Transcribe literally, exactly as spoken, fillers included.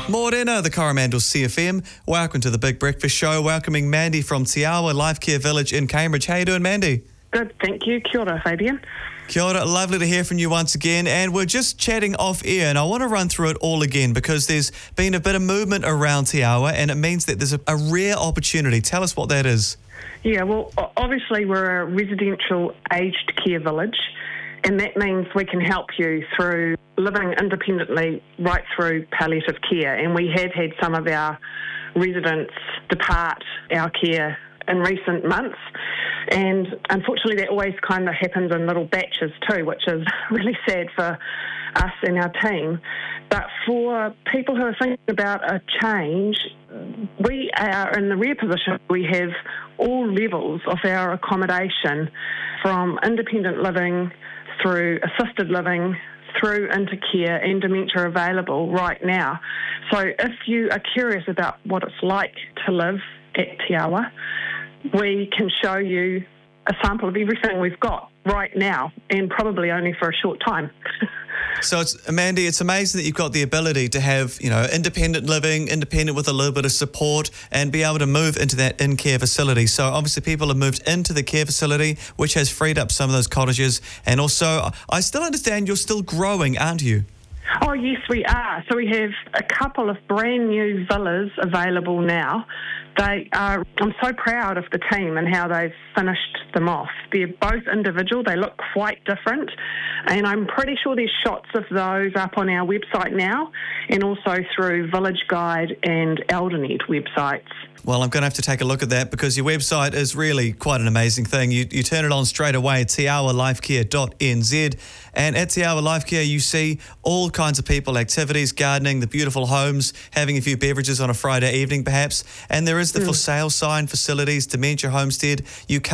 Morena, the Coromandel C F M. Welcome to the Big Breakfast Show. Welcoming Mandy from Te Awa Life Care Village in Cambridge. How you doing, Mandy? Good, thank you. Kia ora, Fabian. Kia ora, lovely to hear from you once again. And we're just chatting off air, and I want to run through it all again because there's been a bit of movement around Te Awa, and it means that there's a, a rare opportunity. Tell us what that is. Yeah, well, o- obviously we're a residential aged care village, and that means we can help you through living independently right through palliative care. And we have had some of our residents depart our care in recent months. And unfortunately, that always kind of happens in little batches too, which is really sad for us and our team. But for people who are thinking about a change, we are in the rare position we have all levels of our accommodation, from independent living through assisted living, through into care and dementia available right now. So if you are curious about what it's like to live at Te Awa, we can show you a sample of everything we've got right now, and probably only for a short time. So, it's, Mandy, it's amazing that you've got the ability to have, you know, independent living, independent with a little bit of support, and be able to move into that in-care facility. So, obviously, people have moved into the care facility, which has freed up some of those cottages. And also, I still understand you're still growing, aren't you? Oh, yes, we are. So we have a couple of brand new villas available now. They are, I'm so proud of the team and how they've finished them off. They're both individual. They look quite different. And I'm pretty sure there's shots of those up on our website now, and also through Village Guide and Eldernet websites. Well, I'm going to have to take a look at that because your website is really quite an amazing thing. You you turn it on straight away, te awa life care dot n z. And at Te Awa Life Care, you see all kinds of people, activities, gardening, the beautiful homes, having a few beverages on a Friday evening perhaps. And there is the mm. for sale sign, facilities, dementia homestead. You